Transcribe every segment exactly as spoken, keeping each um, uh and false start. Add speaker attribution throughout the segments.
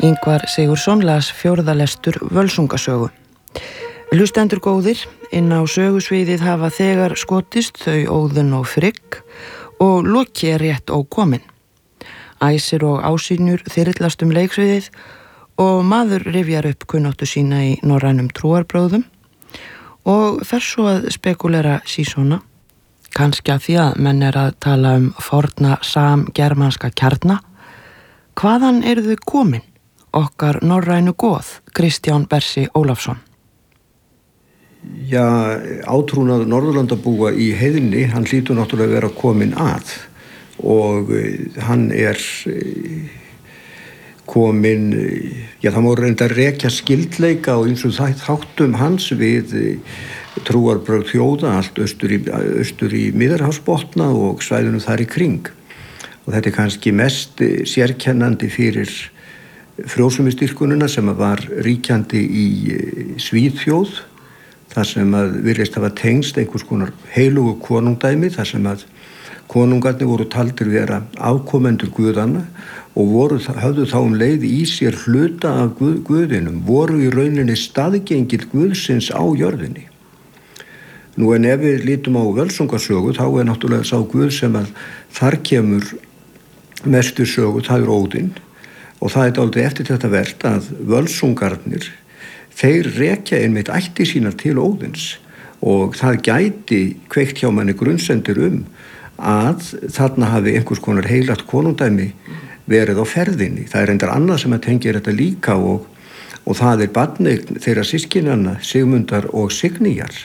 Speaker 1: Ingvar Sigurðsson las fjórða lestur Völsungasögu. Hlustendur góðir, inn á sögusviðið hafa þegar skotist þau Óðinn og Frigg og Loki er rétt ókominn. Æsir og Ásynjur þyrillast um leiksviðið og maður rifjar upp kunnáttu sína í norrænum trúarbrögðum og fer svo að spekulera sísona, kannski að því að menn er að tala um forna sam-germanska kjarna. Hvaðan eru þau komin? Okkar norrænu goð, Kristján Bersi Ólafsson.
Speaker 2: Já, átrúnað Norðurlandabúa í heiðinni, hann hlýtur náttúrulega að vera komin að og hann er komin, já það má reynda að rekja skildleika og eins og þáttum hans við trúarbrögð þjóða, allt austur í, austur í Miðjarðarhafsbotna og svæðunum þar í kring. Og þetta er kannski mest sérkennandi fyrir frjósumistyrkunina sem var ríkjandi í Svíþjóð, þar sem að virðist hafa tengst einhvers konar heilugu konungdæmi, þar sem að konungarnir voru taldir vera afkomendur guðanna og voru, höfðu þá um leið í sér hluta af guð, guðinum, voru í rauninni staðgengil guðsins á jörðinni. Nú en ef við lítum á Völsungasögu, þá er náttúrulega sá guð sem að þar kemur mestu sögu, það er Óðinn. Og það er dálítið eftir þetta vert að Völsungarnir, þeir rekja einmitt ættir sínar til Óðins og það gæti kveikt hjá manni grunnsendir um að þarna hafi einhvers konar heilagt konungdæmi verið á ferðinni. Það er reyndar annað sem að tengja þetta líka og, og það er barneign þeirra systkinanna Sigmundar og Signýjar.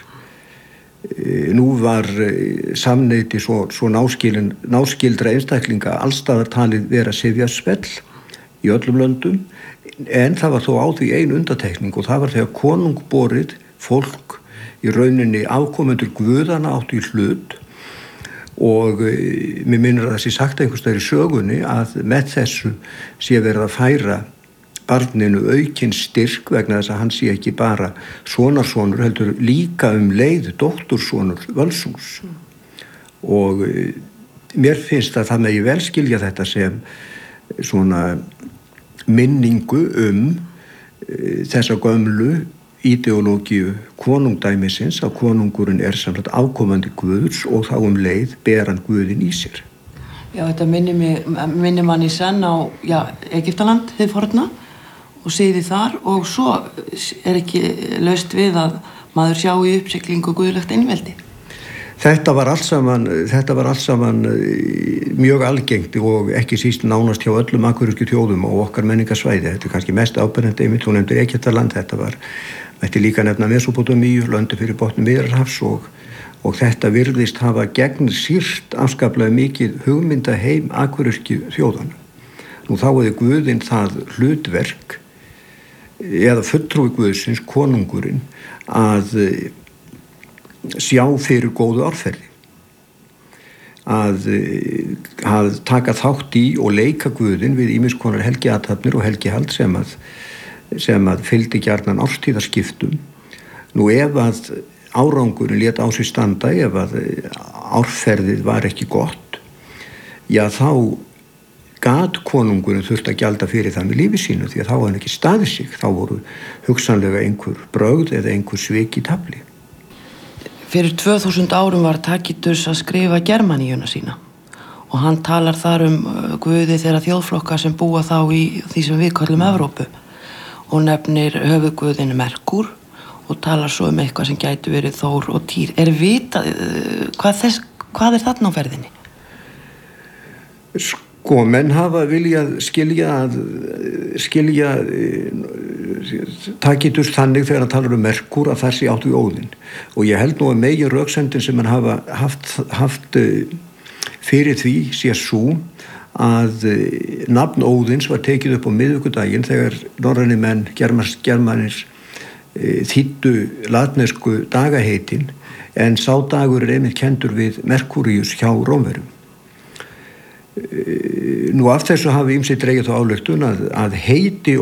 Speaker 2: Nú var samneyti svo, svo náskilin, náskildra einstaklinga allstaðar talið vera sifjarspell í öllum löndum, en það var þó á því ein undantekning og það var þegar konungborið fólk í rauninni afkomendur guðana áttu í hlut og mér minnir að það sé sagt einhvers staðar í sögunni að með þessu sé verið að færa barninu aukinn styrk vegna þess að hann sé ekki bara sonarsonur heldur líka um leið dóttursonur Völsungs og mér finnst að það megi vel skilja þetta sem svona minningu um e, þessa gömlu ideológíu konungdæmisins að konungurinn er samtlægt afkomandi guðs og þá um leið ber hann guðin í sér.
Speaker 1: Já, þetta minnir mig, minnir mann í senn á já, Egyptaland, hið forna og siði þar og svo er ekki laust við að maður sjá í uppsiglingu guðlegt einveldi.
Speaker 2: Þetta var allt saman, þetta var allt saman mjög algengt og ekki síst nánast hjá öllum akuryrkju þjóðum og okkar menningarsvæði. Þetta er kannski mest áberandi einmitt, hún nefndir Egyptaland, þetta var, mætti líka nefna Mesópótamíu, löndi fyrir botni Miðjarðarhafs og, og þetta virðist hafa gegn sýrt afskaplega mikið hugmyndaheim akuryrkju þjóðana. Nú þá hefði guðinn það hlutverk, eða fulltrúi guðsins, konungurinn, að sjá fyrir góðu árferði að, að taka þátt í og leika guðin við ýmiss konar helgiathafnir og helgihald sem að, sem að fylgdi gjarnan árstíðarskiptum. Nú ef að árangurinn lét á sig standa, ef að árferðið var ekki gott, já þá gat konungurinn þurft að gjalda fyrir það með lífi sínu því að þá var hann ekki staðið sig, þá voru hugsanlega einhver brögð eða einhver svik í tafli.
Speaker 1: Fyrir tvö þúsund árum var Tacitus að skrifa Germaníuna sína og hann talar þar um guði þeirra þjóðflokka sem búa þá í því sem við kallum Evrópu og nefnir höfuðguðinn Merkúr og talar svo um eitthvað sem gæti verið Þór og Týr. Er vitað hvað, þess, hvað er þarna á ferðinni?
Speaker 2: Sko, menn hafa viljað skilja að skilja Tacitus þannig þegar hann talar um Merkúr að það sé átt við Óðinn og ég held nú að megin röksemdin sem hann hafa haft, haft fyrir því sé sú að nafn Óðins var tekið upp á miðvikudaginn þegar norrænir menn germanir þýddu latnesku dagaheitin en sá dagur er einmitt kenndur við Merkúríus hjá Rómverjum. Nú af þessu hafi ýmsir dregið þá ályktun að, að heiti